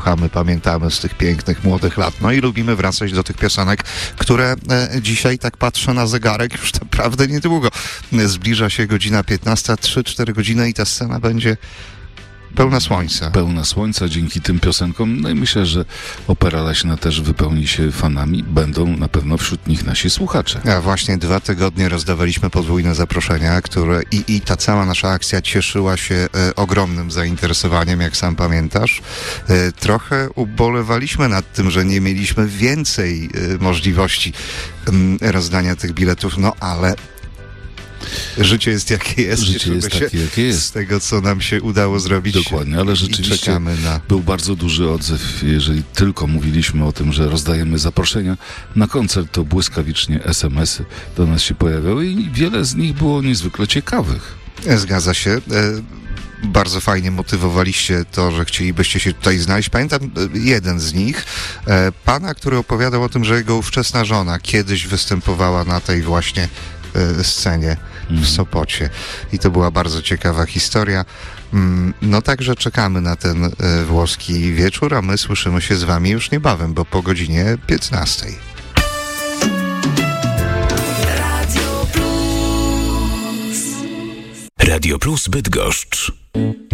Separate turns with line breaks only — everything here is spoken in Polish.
pamiętamy z tych pięknych, młodych lat. No i lubimy wracać do tych piosenek, które dzisiaj, tak patrzę na zegarek, już naprawdę niedługo. Zbliża się godzina 15, 3-4 godziny i ta scena będzie pełna słońca.
Pełna słońca dzięki tym piosenkom. No i myślę, że Opera Leśna też wypełni się fanami. Będą na pewno wśród nich nasi słuchacze.
A właśnie 2 tygodnie rozdawaliśmy podwójne zaproszenia, które i ta cała nasza akcja cieszyła się ogromnym zainteresowaniem, jak sam pamiętasz. Trochę ubolewaliśmy nad tym, że nie mieliśmy więcej możliwości rozdania tych biletów, no ale życie jest jakie jest.
Życie jest takie, jakie jest.
Z tego, co nam się udało zrobić.
Dokładnie, ale rzeczywiście był bardzo duży odzew. Jeżeli tylko mówiliśmy o tym, że rozdajemy zaproszenia na koncert, to błyskawicznie SMS-y do nas się pojawiały i wiele z nich było niezwykle ciekawych.
Zgadza się. Bardzo fajnie motywowaliście to, że chcielibyście się tutaj znaleźć. Pamiętam jeden z nich, pana, który opowiadał o tym, że jego ówczesna żona kiedyś występowała na tej właśnie scenie w Sopocie. I to była bardzo ciekawa historia. No także czekamy na ten włoski wieczór, a my słyszymy się z wami już niebawem, bo po godzinie 15.
Radio Plus Bydgoszcz.